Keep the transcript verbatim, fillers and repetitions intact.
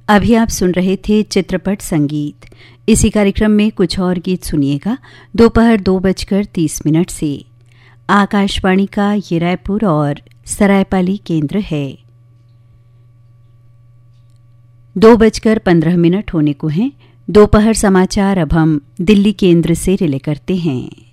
अभी आप सुन रहे थे चित्रपट संगीत। इसी कार्यक्रम में कुछ और गीत सुनिएगा दोपहर दो बजकर तीस मिनट से। आकाशवाणी का ये रायपुर और सरायपाली केंद्र है। दो बजकर पंद्रह मिनट होने को हैं। दोपहर समाचार अब हम दिल्ली केंद्र से रिले करते हैं।